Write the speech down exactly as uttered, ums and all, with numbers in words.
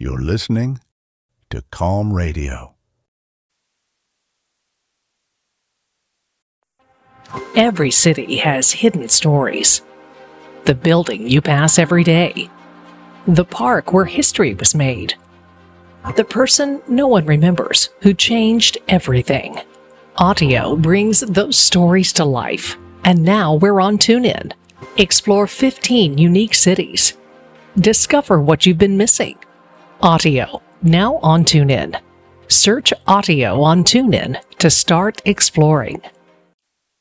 You're listening to Calm Radio. Every city has hidden stories. The building you pass every day. The park where history was made. The person no one remembers who changed everything. Audio brings those stories to life. And now we're on TuneIn. Explore fifteen unique cities. Discover what you've been missing. Audio, now on TuneIn. Search Audio on TuneIn to start exploring.